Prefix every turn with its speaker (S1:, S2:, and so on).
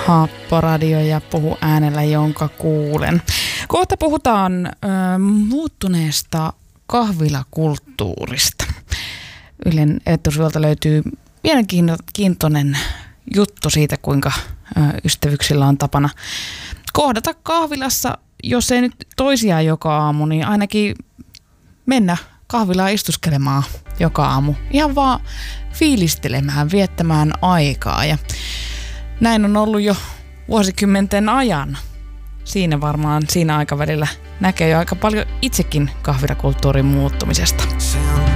S1: Haapporadio ja Puhu äänellä, jonka kuulen. Kohta puhutaan muuttuneesta kahvilakulttuurista. Ylen eettosuolta löytyy mielenkiintoinen juttu siitä, kuinka ystävyksillä on tapana kohdata kahvilassa, jos ei nyt toisiaan joka aamu, niin ainakin mennä kahvilaan istuskelemaan joka aamu. Ihan vaan fiilistelemään, viettämään aikaa. Ja näin on ollut jo vuosikymmenten ajan. Siinä aikavälillä näkee jo aika paljon itsekin kahvilakulttuurin muuttumisesta.